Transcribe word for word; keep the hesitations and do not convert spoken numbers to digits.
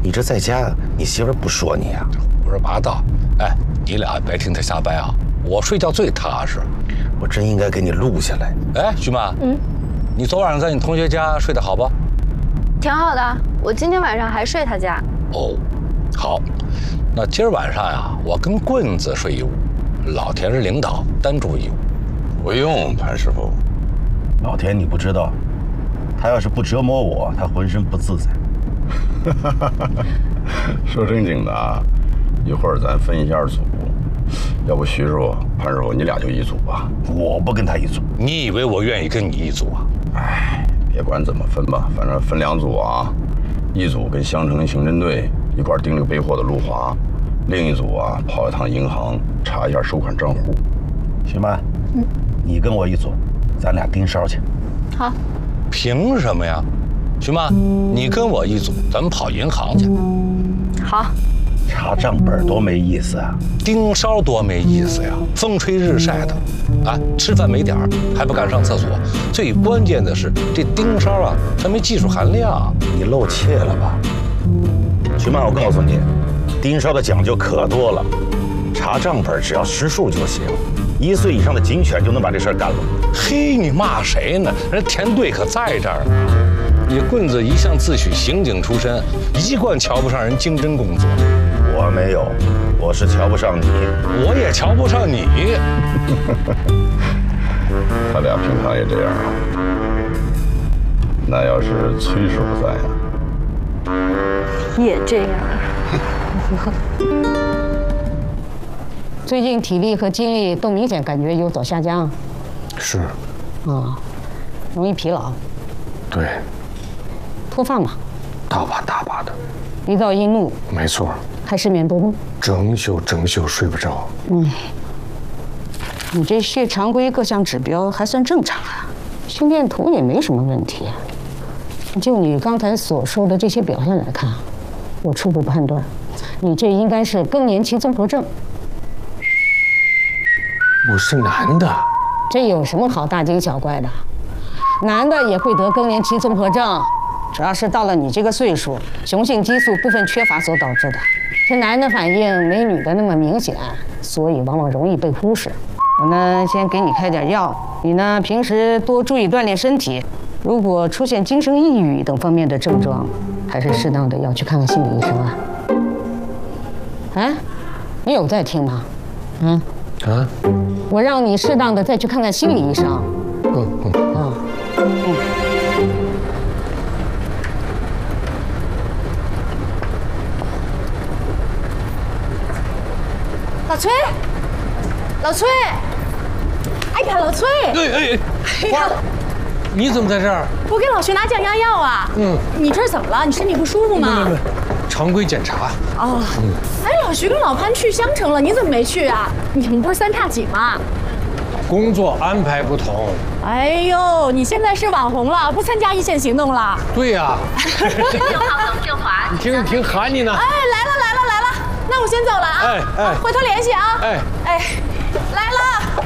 你这在家，你媳妇不说你啊？ 胡说八道！哎，你俩别听他瞎掰啊！我睡觉最踏实。 我真应该给你录下来。 哎，徐妈， 嗯， 你昨晚上在你同学家睡得好不？ 挺好的，我今天晚上还睡他家。 哦，好，那今儿晚上呀，我跟棍子睡一屋，老田是领导，单住一屋。 不用，潘师傅。老田你不知道，他要是不折磨我，他浑身不自在。 说正经的啊，一会儿咱分一下组，要不徐师傅、潘师傅你俩就一组吧。 我不跟他一组。 你以为我愿意跟你一组啊？ 哎，别管怎么分吧，反正分两组啊。一组跟襄城刑侦队一块盯着背货的陆华，另一组啊跑一趟银行查一下收款账户。 行吧？嗯，你跟我一组，咱俩盯梢去。 好。 凭什么呀？徐妈，你跟我一组，咱们跑银行去。 好。 查账本多没意思啊！ 盯梢多没意思呀！风吹日晒的，啊，吃饭没点儿，还不敢上厕所。最关键的是，这盯梢啊，它没技术含量。 你露怯了吧？徐妈，我告诉你，盯梢的讲究可多了。查账本只要识数就行，一岁以上的警犬就能把这事儿干了。 嘿，你骂谁呢？人田队可在这儿呢。你棍子一向自诩刑警出身，一贯瞧不上人经侦工作。 我没有，我是瞧不上你， 我也瞧不上你。 他俩平常也这样啊？那要是崔师傅在呀？ 也这样。 最近体力和精力都明显感觉有所下降。 是。 啊，容易疲劳。 对。 脱发嘛？ 大把大把的。 急躁易怒。 没错。 还失眠多梦。整宿整宿睡不着。 嗯。你这血常规各项指标还算正常啊，心电图也没什么问题。就你刚才所说的这些表现来看，我初步判断，你这应该是更年期综合症。 我是男的。 这有什么好大惊小怪的？男的也会得更年期综合症，主要是到了你这个岁数，雄性激素部分缺乏所导致的。这男的反应没女的那么明显，所以往往容易被忽视。我呢，先给你开点药，你呢平时多注意锻炼身体。如果出现精神抑郁等方面的症状，还是适当的要去看看心理医生啊。哎，你有在听吗？嗯。啊。我让你适当的再去看看心理医生。嗯嗯。啊。嗯。 老崔，老崔，哎呀，老崔！ 哎哎哎，花儿，你怎么在这儿？ 我给老徐拿降压药啊。嗯。你这是怎么了？你身体不舒服吗？ 没没没，常规检查。 哦。嗯。哎，老徐跟老潘去襄城了，你怎么没去啊？你们不是三叉戟吗？ 工作安排不同。 哎呦，你现在是网红了，不参加一线行动了？ 对呀。六号冯振华，你听听喊你呢。 哎，来了来了来了，那我先走了啊。哎哎，回头联系啊。哎哎，来了。